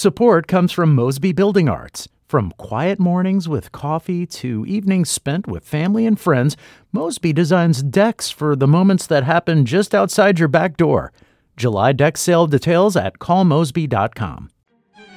Support comes from Mosby Building Arts. From quiet mornings with coffee to evenings spent with family and friends, Mosby designs decks for the moments that happen just outside your back door. July deck sale details at callmosby.com.